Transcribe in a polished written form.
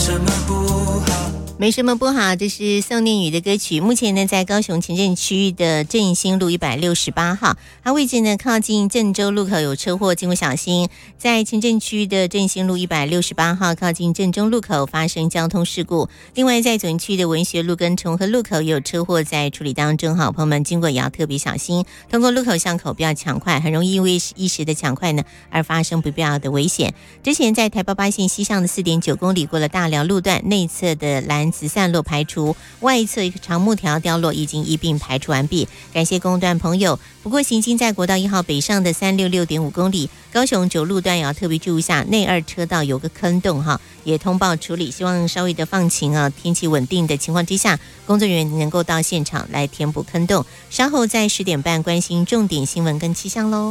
没什么不好，这是宋念宇的歌曲。目前呢，在高雄前镇区的振兴路168号，它位置呢靠近郑州路口有车祸，经过小心。在前镇区的振兴路168号靠近郑州路口发生交通事故。另外，在总区的文学路跟重和路口也有车祸在处理当中，好，朋友们经过也要特别小心。通过路口巷口不要抢快，很容易因为一时的抢快呢而发生不必要的危险。之前在台88线西上的4.9公里过了大寮路段，内侧的篮子散落排除，外侧一个长木条掉落已经一并排除完毕。感谢公段朋友。不过行经在国道1号北上的366.5公里，高雄9路段也要特别注意一下，内2车道有个坑洞哈，也通报处理，希望稍微的放晴啊，天气稳定的情况之下，工作人员能够到现场来填补坑洞。稍后在10点半关心重点新闻跟气象喽。